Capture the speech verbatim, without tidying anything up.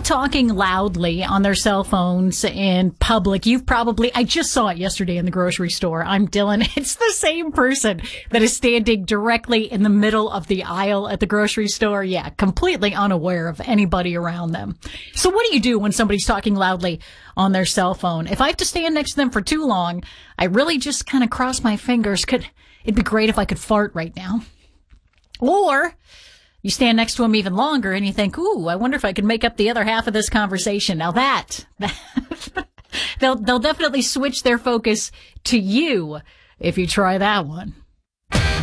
talking loudly on their cell phones in public, you've probably, I just saw it yesterday in the grocery store. I'm Dylan. It's the same person that is standing directly in the middle of the aisle at the grocery store. Yeah, completely unaware of anybody around them. So what do you do when somebody's talking loudly on their cell phone? If I have to stand next to them for too long, I really just kind of cross my fingers. Could, it'd be great if I could fart right now. Or you stand next to them even longer and you think, ooh, I wonder if I could make up the other half of this conversation. Now that, that they'll, they'll definitely switch their focus to you if you try that one.